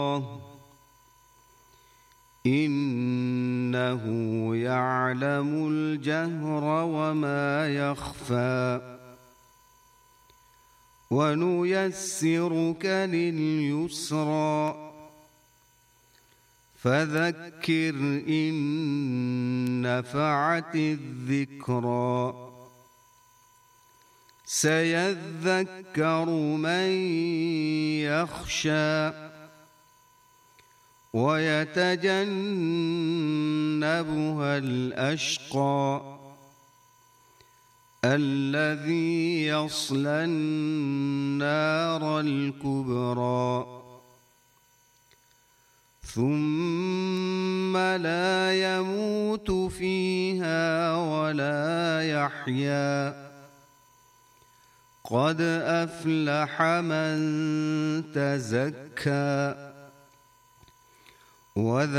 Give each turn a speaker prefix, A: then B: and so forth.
A: إنه يعلم الجهر وما يخفى ونيسرك لليسرى فذكر إن نفعت الذكرى سيذكر من يخشى ويتجنبها الأشقى الذي يصلى النار الكبرى ثم لا يموت فيها ولا يحيا قد أفلح من تزكى